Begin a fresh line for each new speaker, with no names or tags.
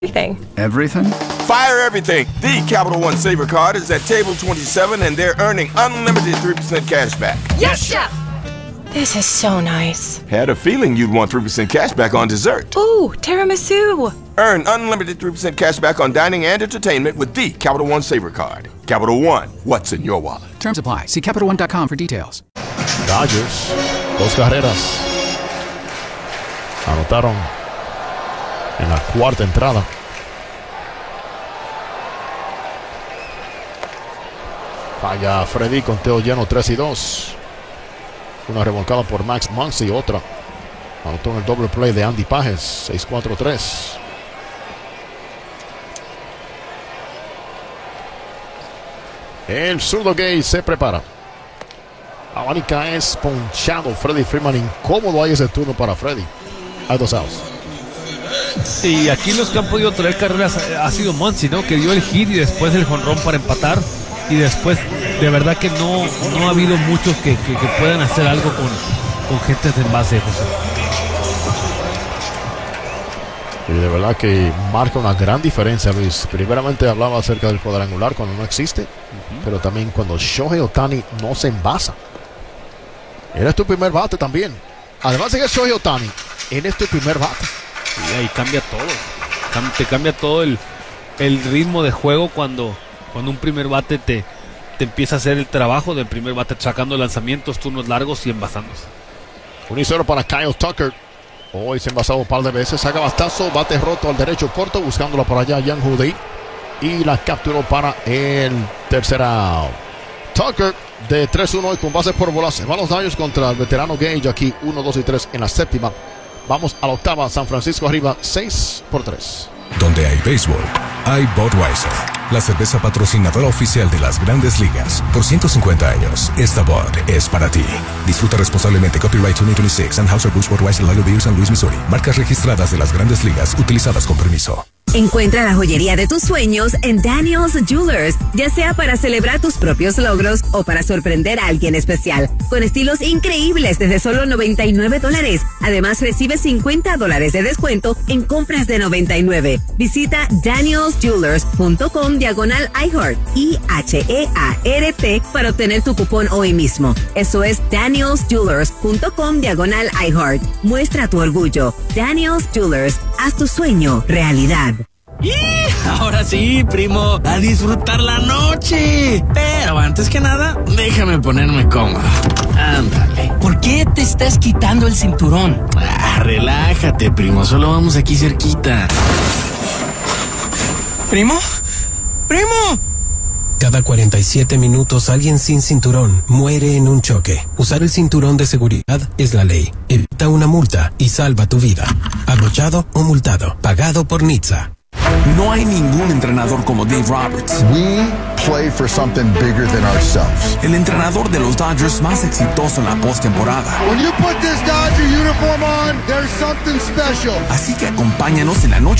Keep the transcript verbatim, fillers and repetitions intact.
Everything.
Everything?
Fire everything. The Capital One Saver Card is at table twenty-seven, and they're earning unlimited three percent cash back.
Yes, Chef! This is so nice.
Had a feeling you'd want three percent cash back on dessert.
Ooh, tiramisu.
Earn unlimited three percent cash back on dining and entertainment with the Capital One Saver Card. Capital One, what's in your wallet?
Terms apply. See Capital One dot com for details.
Dodgers, dos carreras. Anotaron en la cuarta entrada. Falla Freddy, conteo lleno tres y dos. Una remolcada por Max Muncy, otra. Anotó en el doble play de Andy Pages, seis cuatro tres. El zurdo Gay se prepara. Abanica es ponchado. Freddie Freeman, incómodo ahí ese turno para Freddie. Hay dos outs.
Sí, aquí los que han podido traer carreras ha sido Muncy, ¿no? Que dio el hit y después el jonrón para empatar. Y después, de verdad que no, no ha habido muchos que, que, que puedan hacer algo con, con gentes en base, José.
Y de verdad que marca una gran diferencia, Luis. Primeramente hablaba acerca del cuadrangular cuando no existe, uh-huh. pero también cuando Shohei Ohtani no se envasa. Eres tu primer bate también. Además de que es Shohei Ohtani, eres tu primer bate.
Y ahí cambia todo. Cam- te cambia todo el, el ritmo de juego cuando, cuando un primer bate te, te empieza a hacer el trabajo del primer bate, sacando lanzamientos, turnos largos y envasándose.
Un y cero para Kyle Tucker. Hoy se ha envasado un par de veces. Saca bastazo, bate roto al derecho corto, buscándolo por allá Jan Judy. Y la capturó para el tercer out. Tucker de tres uno y con bases por bolas. Se van los daños contra el veterano Gage aquí, uno, dos y tres en la séptima. Vamos a la octava, San Francisco arriba, seis por tres.
Donde hay béisbol, hay Budweiser, la cerveza patrocinadora oficial de las Grandes Ligas. Por ciento cincuenta años, esta Bud es para ti. Disfruta responsablemente. Copyright dos mil veintiséis, Anheuser-Busch Budweiser Lager Beer, San Luis, Missouri. Marcas registradas de las Grandes Ligas, utilizadas con permiso.
Encuentra la joyería de tus sueños en Daniel's Jewelers, ya sea para celebrar tus propios logros o para sorprender a alguien especial, con estilos increíbles desde solo noventa y nueve dólares. Además, recibe cincuenta dólares de descuento en compras de noventa y nueve. Visita daniels jewelers punto com diagonal iHeart, I H E A R T, para obtener tu cupón hoy mismo. Eso es daniels jewelers punto com diagonal iHeart. Muestra tu orgullo. Daniel's Jewelers, haz tu sueño realidad.
¡Y! Ahora sí, primo, a disfrutar la noche. Pero antes que nada, déjame ponerme cómodo. Ándale.
¿Por qué te estás quitando el cinturón?
Ah, relájate, primo, solo vamos aquí cerquita. ¿Primo? ¡Primo!
Cada cuarenta y siete minutos alguien sin cinturón muere en un choque. Usar el cinturón de seguridad es la ley. Evita una multa y salva tu vida. Abrochado o multado. Pagado por N H T S A.
No hay ningún entrenador como Dave Roberts.
We play for something bigger than ourselves.
El entrenador de los Dodgers más exitoso en la postemporada.
When you put this Dodger uniform on, there's something special.
Así que acompáñanos en la noche